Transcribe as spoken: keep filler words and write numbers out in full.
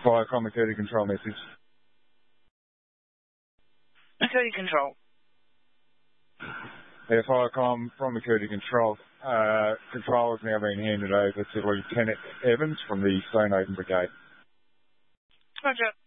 Firecom McCurdy control message. McCurdy control. Yeah, Firecom from McCurdy control. Uh, control has now been handed over to Lieutenant Evans from the Stonehaven Brigade. Roger.